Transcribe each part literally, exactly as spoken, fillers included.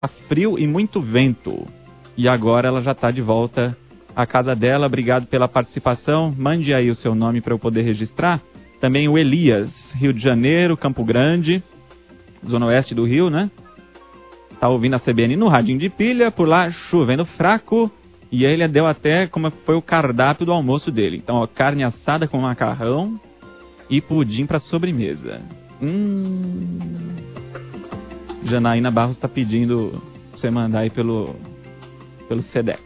frio e muito vento. E agora ela já está de volta à casa dela. Obrigado pela participação. Mande aí o seu nome para eu poder registrar. Também o Elias, Rio de Janeiro, Campo Grande, zona oeste do Rio, né? Tá ouvindo a C B N no radinho de pilha, por lá chovendo fraco. E aí ele deu até como foi o cardápio do almoço dele. Então, ó, carne assada com macarrão e pudim para sobremesa. Hum... Janaína Barros está pedindo pra você mandar aí pelo, pelo Sedex.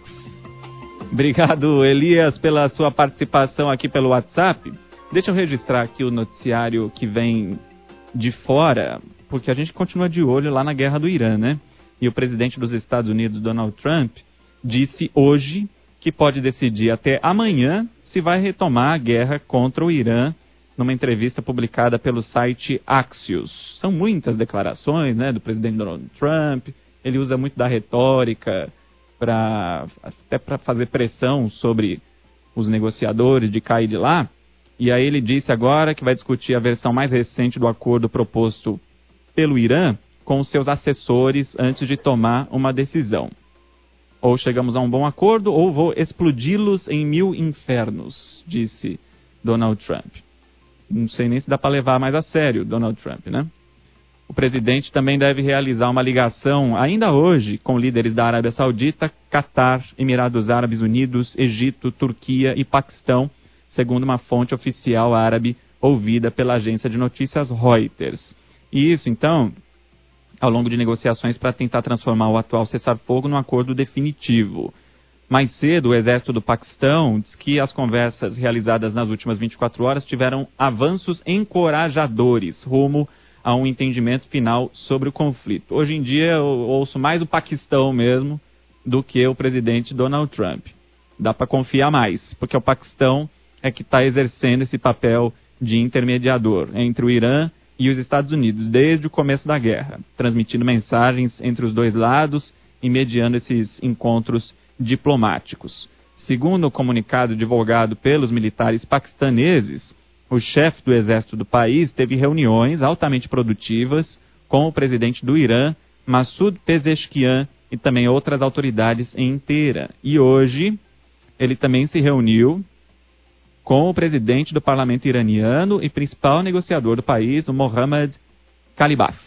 Obrigado, Elias, pela sua participação aqui pelo WhatsApp. Deixa eu registrar aqui o noticiário que vem de fora, porque a gente continua de olho lá na guerra do Irã, né? E o presidente dos Estados Unidos, Donald Trump, disse hoje que pode decidir até amanhã se vai retomar a guerra contra o Irã, numa entrevista publicada pelo site Axios. São muitas declarações, né, do presidente Donald Trump. Ele usa muito da retórica para até para fazer pressão sobre os negociadores de cá e de lá. E aí ele disse agora que vai discutir a versão mais recente do acordo proposto pelo Irã com os seus assessores antes de tomar uma decisão. Ou chegamos a um bom acordo, ou vou explodi-los em mil infernos, disse Donald Trump. Não sei nem se dá para levar mais a sério Donald Trump, né? O presidente também deve realizar uma ligação, ainda hoje, com líderes da Arábia Saudita, Catar, Emirados Árabes Unidos, Egito, Turquia e Paquistão, segundo uma fonte oficial árabe ouvida pela agência de notícias Reuters. E isso, então, ao longo de negociações para tentar transformar o atual cessar-fogo num acordo definitivo. Mais cedo, o exército do Paquistão diz que as conversas realizadas nas últimas vinte e quatro horas tiveram avanços encorajadores rumo a um entendimento final sobre o conflito. Hoje em dia, eu ouço mais o Paquistão mesmo do que o presidente Donald Trump. Dá para confiar mais, porque o Paquistão é que está exercendo esse papel de intermediador entre o Irã e os Estados Unidos desde o começo da guerra, transmitindo mensagens entre os dois lados e mediando esses encontros diplomáticos. Segundo o comunicado divulgado pelos militares paquistaneses, o chefe do exército do país teve reuniões altamente produtivas com o presidente do Irã, Massoud Pezeshkian, e também outras autoridades em Teherã. E hoje ele também se reuniu com o presidente do parlamento iraniano e principal negociador do país, o Mohammad Khalibaf.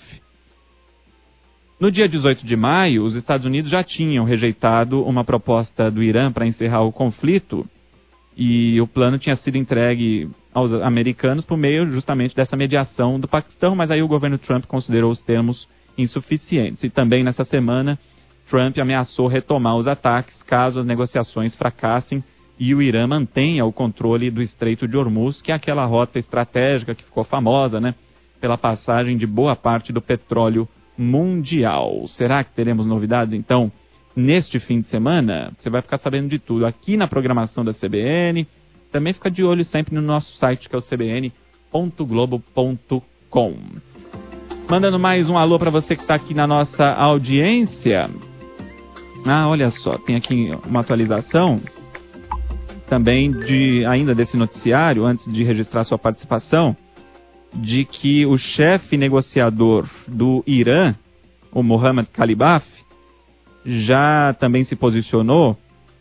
No dia dezoito de maio, os Estados Unidos já tinham rejeitado uma proposta do Irã para encerrar o conflito e o plano tinha sido entregue aos americanos por meio justamente dessa mediação do Paquistão, mas aí o governo Trump considerou os termos insuficientes. E também nessa semana, Trump ameaçou retomar os ataques caso as negociações fracassem e o Irã mantenha o controle do Estreito de Hormuz, que é aquela rota estratégica que ficou famosa, né, pela passagem de boa parte do petróleo mundial. Será que teremos novidades, então, neste fim de semana? Você vai ficar sabendo de tudo aqui na programação da C B N. Também fica de olho sempre no nosso site, que é o c b n ponto globo ponto com. Mandando mais um alô para você que está aqui na nossa audiência. Ah, olha só, tem aqui uma atualização também de, ainda desse noticiário, antes de registrar sua participação, de que o chefe negociador do Irã, o Mohammad Khalibaf, já também se posicionou.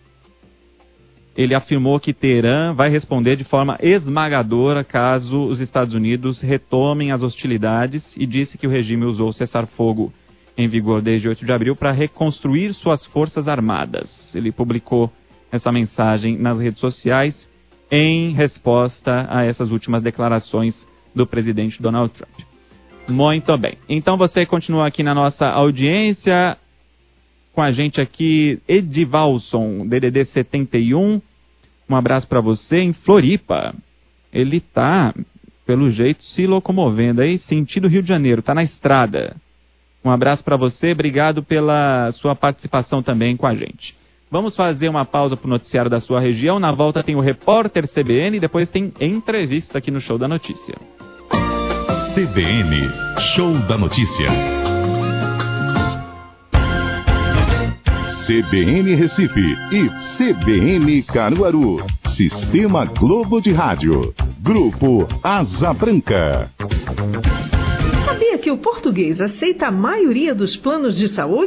Ele afirmou que Teherã vai responder de forma esmagadora caso os Estados Unidos retomem as hostilidades e disse que o regime usou o cessar-fogo em vigor desde oito de abril para reconstruir suas forças armadas. Ele publicou essa mensagem nas redes sociais em resposta a essas últimas declarações do presidente Donald Trump. Muito bem. Então você continua aqui na nossa audiência com a gente aqui, Edivalson, D D D setenta e um. Um abraço para você em Floripa. Ele está, pelo jeito, se locomovendo aí, sentido Rio de Janeiro, está na estrada. Um abraço para você, obrigado pela sua participação também com a gente. Vamos fazer uma pausa para o noticiário da sua região. Na volta tem o repórter C B N e depois tem entrevista aqui no Show da Notícia. C B N, Show da Notícia. C B N Recife e C B N Caruaru. Sistema Globo de Rádio. Grupo Asa Branca. Sabia que o português aceita a maioria dos planos de saúde?